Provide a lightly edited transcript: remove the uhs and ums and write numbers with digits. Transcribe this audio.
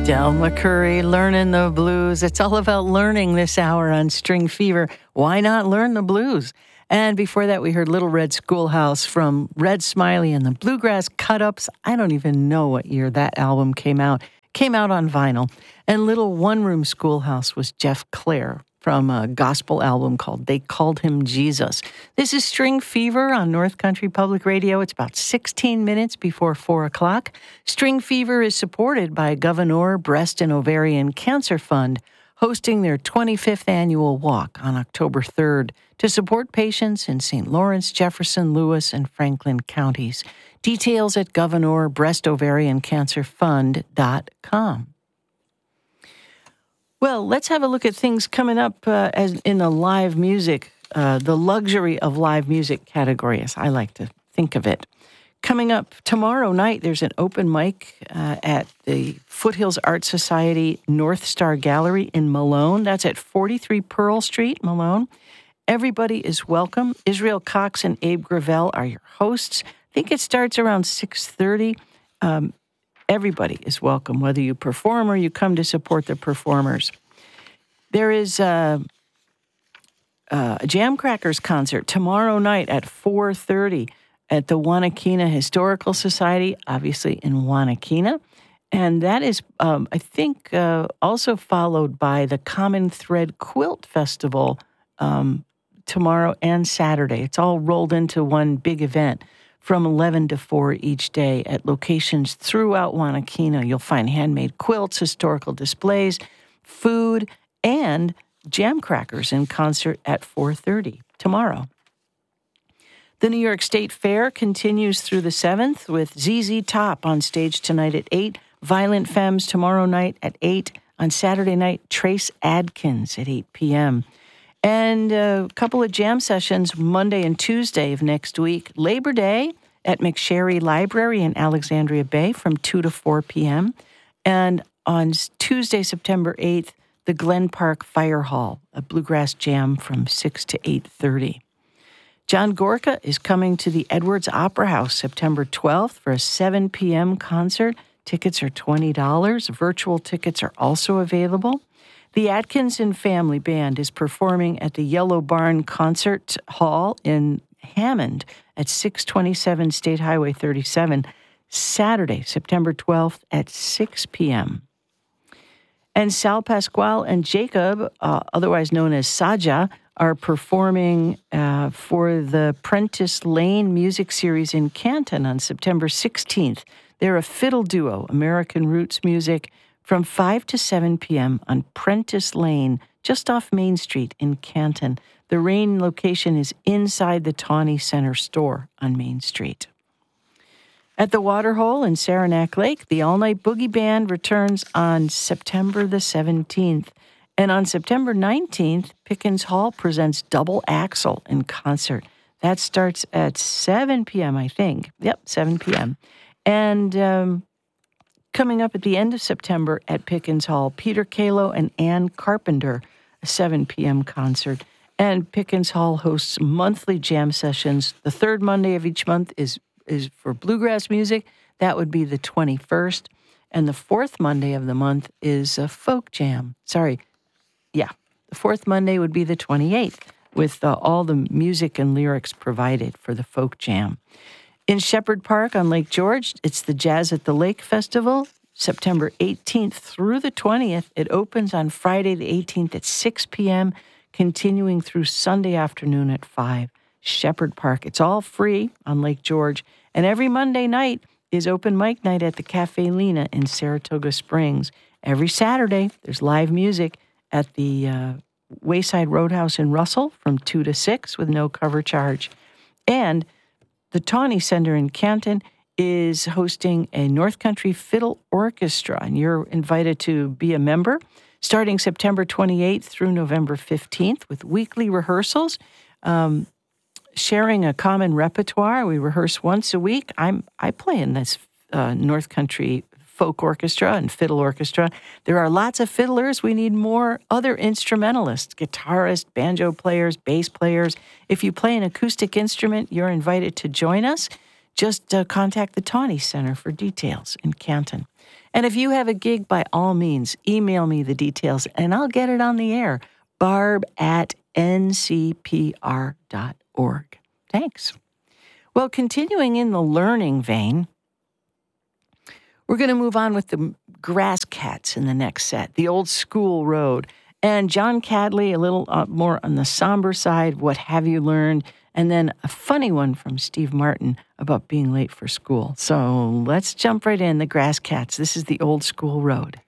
Del McCoury, Learning the Blues. It's all about learning this hour on String Fever. Why not learn the blues? And before that, we heard Little Red Schoolhouse from Red Smiley and the Bluegrass Cut-Ups. I don't even know what year that album came out. Came out on vinyl. And Little One-Room Schoolhouse was Jeff Clare from a gospel album called They Called Him Jesus. This is String Fever on North Country Public Radio. It's about 16 minutes before 4 o'clock. String Fever is supported by Governor Breast and Ovarian Cancer Fund, hosting their 25th annual walk on October 3rd to support patients in St. Lawrence, Jefferson, Lewis, and Franklin counties. Details at GovernorBreastOvarianCancerFund.com. Well, let's have a look at things coming up as in the live music, the luxury of live music category, as I like to think of it. Coming up tomorrow night, there's an open mic at the Foothills Art Society North Star Gallery in Malone. That's at 43 Pearl Street, Malone. Everybody is welcome. Israel Cox and Abe Gravel are your hosts. I think it starts around 6:30. Everybody is welcome, whether you perform or you come to support the performers. There is a Jam Crackers concert tomorrow night at 4:30 at the Wanakina Historical Society, obviously in Wanakina. And that is, I think, also followed by the Common Thread Quilt Festival tomorrow and Saturday. It's all rolled into one big event from 11 to 4 each day at locations throughout Wanakina. You'll find handmade quilts, historical displays, food, and Jam Crackers in concert at 4:30 tomorrow. The New York State Fair continues through the 7th with ZZ Top on stage tonight at 8, Violent Femmes tomorrow night at 8, on Saturday night, Trace Adkins at 8 p.m., and a couple of jam sessions Monday and Tuesday of next week. Labor Day at McSherry Library in Alexandria Bay from 2 to 4 p.m. And on Tuesday, September 8th, the Glen Park Fire Hall, a bluegrass jam from 6 to 8:30. John Gorka is coming to the Edwards Opera House September 12th for a 7 p.m. concert. Tickets are $20. Virtual tickets are also available. The Atkinson Family Band is performing at the Yellow Barn Concert Hall in Hammond at 627 State Highway 37, Saturday, September 12th at 6 p.m. And Sal Pasquale and Jacob, otherwise known as Saja, are performing for the Prentice Lane Music Series in Canton on September 16th. They're a fiddle duo, American Roots Music, from 5 to 7 p.m. on Prentice Lane, just off Main Street in Canton. The rain location is inside the Tawny Center store on Main Street. At the Waterhole in Saranac Lake, the All-Night Boogie Band returns on September the 17th. And on September 19th, Pickens Hall presents Double Axel in concert. That starts at 7 p.m., I think. Yep, 7 p.m. And coming up at the end of September at Pickens Hall, Peter Kalo and Ann Carpenter, a 7 p.m. concert. And Pickens Hall hosts monthly jam sessions. The third Monday of each month is for bluegrass music. That would be the 21st. And the fourth Monday of the month is a folk jam. The fourth Monday would be the 28th, with all the music and lyrics provided for the folk jam. In Shepherd Park on Lake George, it's the Jazz at the Lake Festival, September 18th through the 20th. It opens on Friday the 18th at 6 p.m., continuing through Sunday afternoon at 5. Shepherd Park. It's all free on Lake George. And every Monday night is open mic night at the Cafe Lena in Saratoga Springs. Every Saturday, there's live music at the Wayside Roadhouse in Russell from 2 to 6 with no cover charge. And the Tawny Center in Canton is hosting a North Country Fiddle Orchestra, and you're invited to be a member starting September 28th through November 15th with weekly rehearsals, sharing a common repertoire. We rehearse once a week. I play in this North Country folk orchestra and fiddle orchestra. There are lots of fiddlers. We need more other instrumentalists, guitarists, banjo players, bass players. If you play an acoustic instrument, you're invited to join us. Just contact the Tawny Center for details in Canton. And if you have a gig, by all means, email me the details and I'll get it on the air. barb@ncpr.org. Thanks. Well, continuing in the learning vein, we're going to move on with the Grass Cats in the next set, The Old School Road. And John Cadley, a little more on the somber side, What Have You Learned? And then a funny one from Steve Martin about being late for school. So let's jump right in, the Grass Cats. This is The Old School Road.